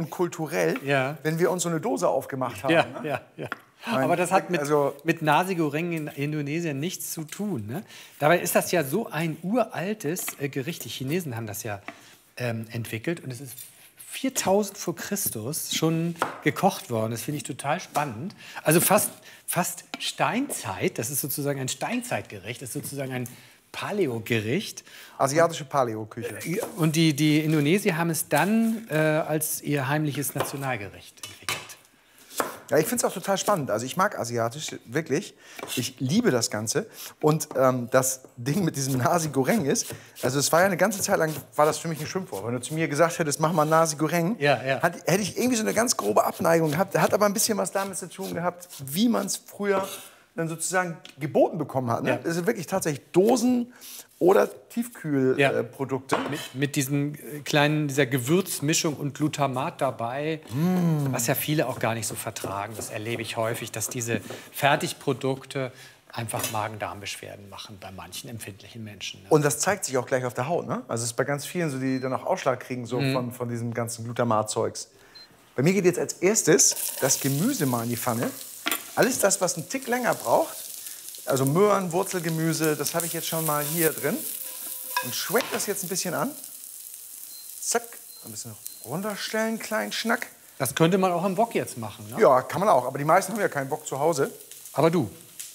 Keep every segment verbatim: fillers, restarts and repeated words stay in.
und kulturell, Ja. wenn wir uns so eine Dose aufgemacht haben. Ja, Ne? ja, ja. Mein Aber das hat mit, also- mit Nasi Goreng in Indonesien nichts zu tun. Ne? Dabei ist das ja so ein uraltes äh, Gericht. Die Chinesen haben das ja ähm, entwickelt. Und es ist viertausend vor Christus schon gekocht worden. Das finde ich total spannend. Also fast, fast Steinzeit. Das ist sozusagen ein Steinzeitgericht. Das ist sozusagen ein Paleo-Gericht. Asiatische Paleo-Küche. Und die, die Indonesier haben es dann äh, als ihr heimliches Nationalgericht entwickelt. Ja, ich finde es auch total spannend. Also ich mag Asiatisch, wirklich. Ich liebe das Ganze. Und ähm, das Ding mit diesem Nasi Goreng ist, also es war ja eine ganze Zeit lang, war das für mich ein Schimpfwort. Wenn du zu mir gesagt hättest, mach mal Nasi Goreng, Ja, ja. Hat, hätte ich irgendwie so eine ganz grobe Abneigung gehabt. Hat aber ein bisschen was damit zu tun gehabt, wie man es früher dann sozusagen geboten bekommen hat. Ne? Ja. Das sind wirklich tatsächlich Dosen oder Tiefkühlprodukte. Ja. Äh, Produkte. Mit, mit diesen äh, kleinen, dieser Gewürzmischung und Glutamat dabei, was ja viele auch gar nicht so vertragen. Das erlebe ich häufig, dass diese Fertigprodukte einfach Magen-Darm-Beschwerden machen bei manchen empfindlichen Menschen. Ne? Und das zeigt sich auch gleich auf der Haut. Ne? Also es ist bei ganz vielen so, die dann auch Ausschlag kriegen so Mhm. von, von diesem ganzen Glutamat-Zeugs. Bei mir geht jetzt als erstes das Gemüse mal in die Pfanne. Alles das, was einen Tick länger braucht, also Möhren, Wurzelgemüse, das habe ich jetzt schon mal hier drin. Und schwenk das jetzt ein bisschen an. Zack, ein bisschen runterstellen, kleinen Schnack. Das könnte man auch im Wok jetzt machen. Ne? Ja, kann man auch, aber die meisten haben ja keinen Wok zu Hause. Aber du,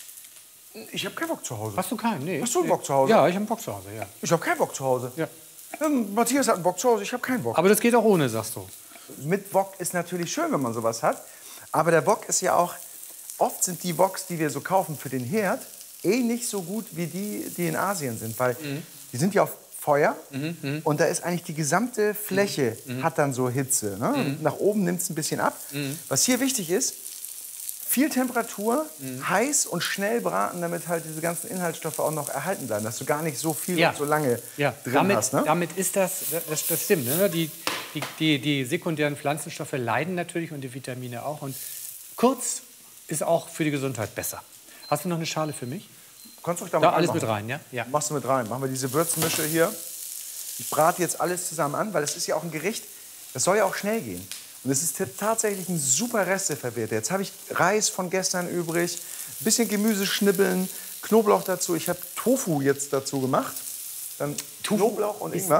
Ich habe keinen Wok zu Hause. hast du keinen? Nee. Hast du einen Wok zu Hause? Ja, ich habe einen Wok zu Hause, ja. Ich habe keinen Wok zu Hause. ja. Ähm, Matthias hat einen Wok zu Hause, ich habe keinen Wok. Aber das geht auch ohne, sagst du. Mit Wok ist natürlich schön, wenn man sowas hat. Aber der Wok ist ja auch, oft sind die Woks, die wir so kaufen für den Herd, eh nicht so gut wie die, die in Asien sind. Weil Mhm. die sind ja auf Feuer und da ist eigentlich die gesamte Fläche hat dann so Hitze. Ne? Nach oben nimmt es ein bisschen ab. Was hier wichtig ist, viel Temperatur, heiß und schnell braten, damit halt diese ganzen Inhaltsstoffe auch noch erhalten bleiben. Dass du gar nicht so viel Ja. und so lange Ja, drin damit, hast. Ne? damit ist das, das, das stimmt. Ne? Die, die, die, die sekundären Pflanzenstoffe leiden natürlich und die Vitamine auch. Und kurz ist auch für die Gesundheit besser. Hast du noch eine Schale für mich? Kannst du da, Da mal alles reinmachen. mit rein, ja? Ja. Machst du mit rein. Machen wir diese Würzmische hier. Ich brate jetzt alles zusammen an, weil das ist ja auch ein Gericht, das soll ja auch schnell gehen. Und es ist tatsächlich ein super Resteverwerter. Jetzt habe ich Reis von gestern übrig, ein bisschen Gemüse schnibbeln, Knoblauch dazu. Ich habe Tofu jetzt dazu gemacht. Dann Knoblauch und ist- Ingwer.